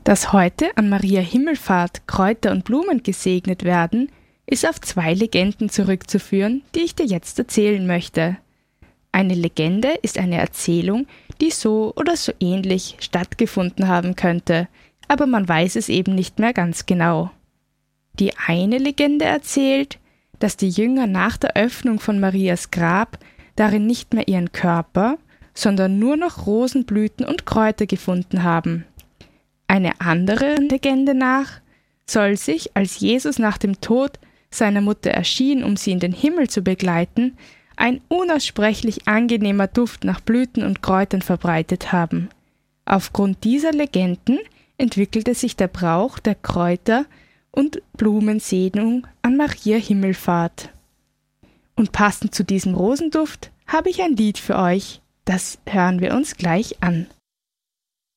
Dass heute an Maria Himmelfahrt Kräuter und Blumen gesegnet werden, ist auf 2 Legenden zurückzuführen, die ich dir jetzt erzählen möchte. Eine Legende ist eine Erzählung, die so oder so ähnlich stattgefunden haben könnte, aber man weiß es eben nicht mehr ganz genau. Die eine Legende erzählt, dass die Jünger nach der Öffnung von Marias Grab darin nicht mehr ihren Körper, sondern nur noch Rosenblüten und Kräuter gefunden haben. Eine andere Legende nach soll sich, als Jesus nach dem Tod seiner Mutter erschien, um sie in den Himmel zu begleiten, ein unaussprechlich angenehmer Duft nach Blüten und Kräutern verbreitet haben. Aufgrund dieser Legenden entwickelte sich der Brauch der Kräuter- und Blumensegnung an Maria Himmelfahrt. Und passend zu diesem Rosenduft habe ich ein Lied für euch, das hören wir uns gleich an.